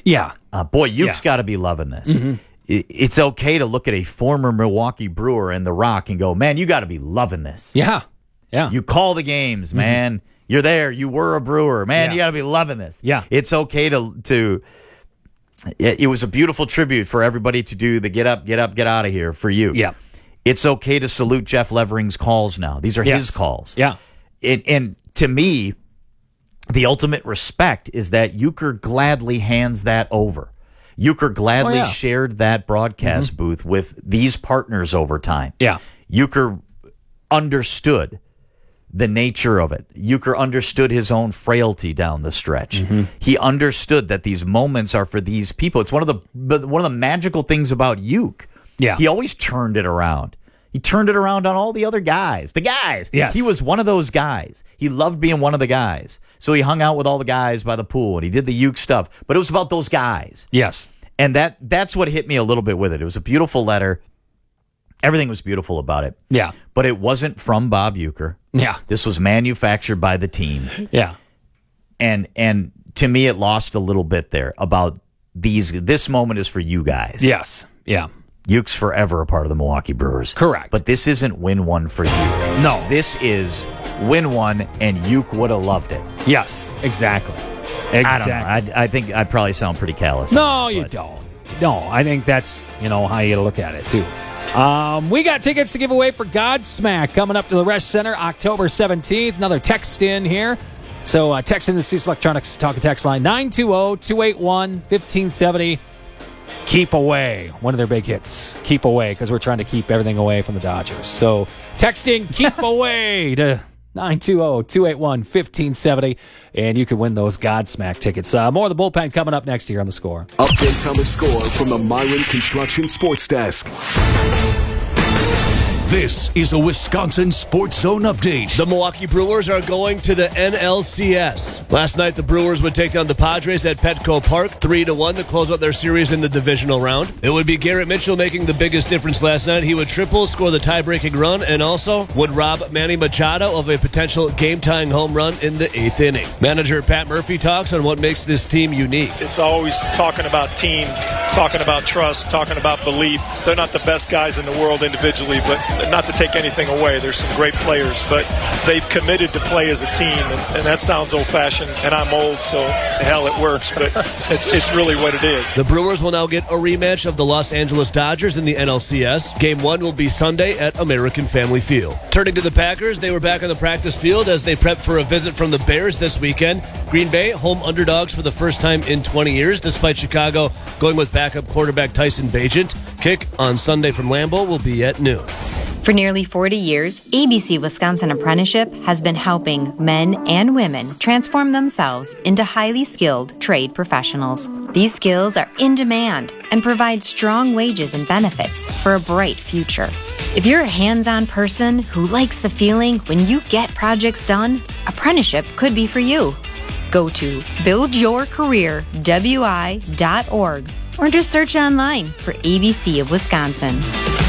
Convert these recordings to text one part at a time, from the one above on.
Yeah. Boy, Uke's got to be loving this. Mm-hmm. It's okay to look at a former Milwaukee Brewer in The Rock and go, man, you got to be loving this. Yeah. Yeah. You call the games, man. Mm-hmm. You're there. You were a Brewer. Man, you got to be loving this. Yeah. It's okay to it was a beautiful tribute for everybody to do the get up, get out of here for you. Yeah. It's okay to salute Jeff Levering's calls now. These are his calls. Yeah. And to me, the ultimate respect is that Uecker gladly hands that over. Uecker gladly shared that broadcast booth with these partners over time. Yeah. Uecker understood the nature of it. Uecker understood his own frailty down the stretch. Mm-hmm. He understood that these moments are for these people. It's one of the magical things about Uecker. Yeah. He always turned it around. He turned it around on all the other guys. The guys. Yes. He was one of those guys. He loved being one of the guys. So he hung out with all the guys by the pool, and he did the Uecker stuff. But it was about those guys. Yes. And that's what hit me a little bit with it. It was a beautiful letter. Everything was beautiful about it. Yeah. But it wasn't from Bob Uecker. Yeah. This was manufactured by the team. Yeah. And to me, it lost a little bit there about this moment is for you guys. Yes. Yeah. Uke's forever a part of the Milwaukee Brewers. Correct. But this isn't win one for Uke. No. This is win one, and Uke would have loved it. Yes, exactly. I don't know. I think I probably sound pretty callous. No, you don't. No, I think that's, how you look at it, too. We got tickets to give away for Godsmack coming up to the Resch Center October 17th. Another text in here. So text in the Cease Electronics talk and text line 920-281-1570. Keep Away, one of their big hits. Keep Away, because we're trying to keep everything away from the Dodgers. So texting Keep Away to 920-281-1570, and you can win those Godsmack tickets. More of the bullpen coming up next year on The Score. Updates on the score from the Myron Construction Sports Desk. This is a Wisconsin Sports Zone update. The Milwaukee Brewers are going to the NLCS. Last night, the Brewers would take down the Padres at Petco Park 3-1 to close out their series in the divisional round. It would be Garrett Mitchell making the biggest difference last night. He would triple, score the tie-breaking run, and also would rob Manny Machado of a potential game-tying home run in the 8th inning. Manager Pat Murphy talks on what makes this team unique. It's always talking about team, talking about trust, talking about belief. They're not the best guys in the world individually, but not to take anything away. There's some great players, but they've committed to play as a team, and that sounds old-fashioned, and I'm old, so hell, it works, but it's really what it is. The Brewers will now get a rematch of the Los Angeles Dodgers in the NLCS. Game 1 will be Sunday at American Family Field. Turning to the Packers, they were back on the practice field as they prep for a visit from the Bears this weekend. Green Bay, home underdogs for the first time in 20 years, despite Chicago going with backup quarterback Tyson Bagent. Kick on Sunday from Lambeau will be at noon. For nearly 40 years, ABC Wisconsin Apprenticeship has been helping men and women transform themselves into highly skilled trade professionals. These skills are in demand and provide strong wages and benefits for a bright future. If you're a hands-on person who likes the feeling when you get projects done, apprenticeship could be for you. Go to buildyourcareerwi.org or just search online for ABC of Wisconsin.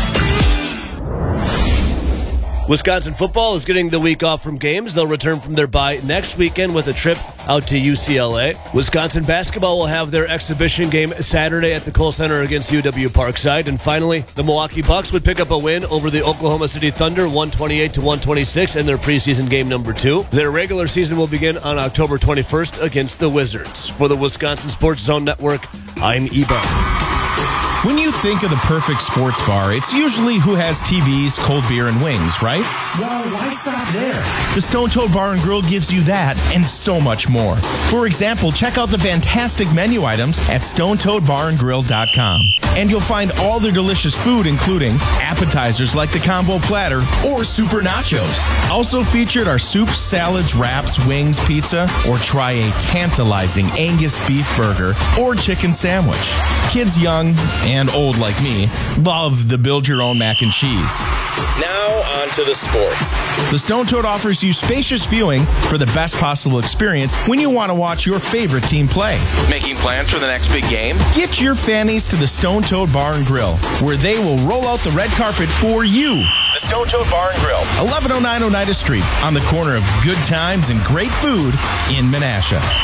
Wisconsin football is getting the week off from games. They'll return from their bye next weekend with a trip out to UCLA. Wisconsin basketball will have their exhibition game Saturday at the Kohl Center against UW Parkside. And finally, the Milwaukee Bucks would pick up a win over the Oklahoma City Thunder 128-126 in their preseason game number 2. Their regular season will begin on October 21st against the Wizards. For the Wisconsin Sports Zone Network, I'm Eber. When you think of the perfect sports bar, it's usually who has TVs, cold beer, and wings, right? Well, why stop there? The Stone Toad Bar and Grill gives you that and so much more. For example, check out the fantastic menu items at StoneToadBarandGrill.com. And you'll find all their delicious food, including appetizers like the combo platter or super nachos. Also featured are soups, salads, wraps, wings, pizza, or try a tantalizing Angus beef burger or chicken sandwich. Kids young and old like me love the build your own mac and cheese. Now on to the sports. The Stone Toad offers you spacious viewing for the best possible experience when you want to watch your favorite team play. Making plans for the next big game? Get your fannies to the Stone Toad Bar and Grill, where they will roll out the red carpet for you. The Stone Toad Bar and Grill, 1109 Oneida Street, on the corner of good times and great food in Menasha.